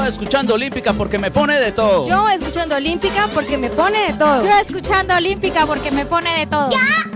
Yo escuchando Olímpica porque me pone de todo. Yo escuchando Olímpica porque me pone de todo. Yo escuchando Olímpica porque me pone de todo. Yo